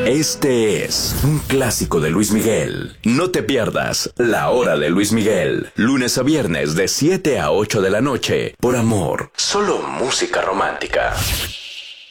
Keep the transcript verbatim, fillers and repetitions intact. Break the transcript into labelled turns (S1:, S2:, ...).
S1: Este es un clásico de Luis Miguel. No te pierdas La Hora de Luis Miguel, lunes a viernes de siete a ocho de la noche, por Amor. Solo música romántica.